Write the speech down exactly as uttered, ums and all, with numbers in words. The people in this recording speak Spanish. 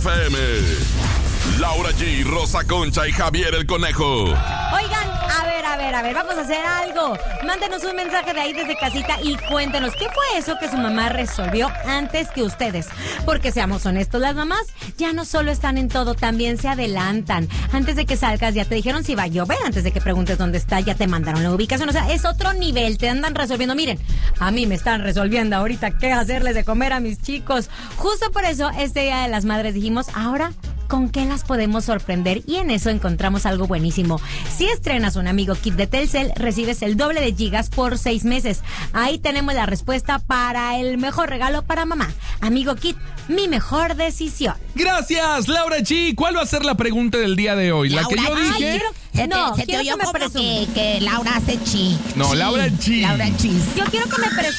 F M. Laura G, Rosa Concha y Javier el Conejo. Oigan, a ver, a ver, a ver, vamos a hacer algo. Mándenos un mensaje de ahí desde casita y cuéntenos qué fue eso que su mamá resolvió antes que ustedes. Porque seamos honestos, las mamás ya no solo están en todo, también se adelantan. Antes de que salgas ya te dijeron si va a llover, antes de que preguntes dónde está ya te mandaron la ubicación. O sea, es otro nivel, te andan resolviendo. Miren, a mí me están resolviendo ahorita qué hacerles de comer a mis chicos. Justo por eso, este Día de las Madres dijimos, ahora, ¿con qué las podemos sorprender? Y en eso encontramos algo buenísimo. Si estrenas un Amigo Kit de Telcel, recibes el doble de gigas por seis meses. Ahí tenemos la respuesta para el mejor regalo para mamá. Amigo Kit, mi mejor decisión. Gracias, Laura G. ¿Cuál va a ser la pregunta del día de hoy? Laura, la que yo ay, dije. quiero, Se no, te, se te quiero oyó que me como presumas. que, que Laura hace chi. No, chi. Laura G. Laura G. Yo quiero que me presumas.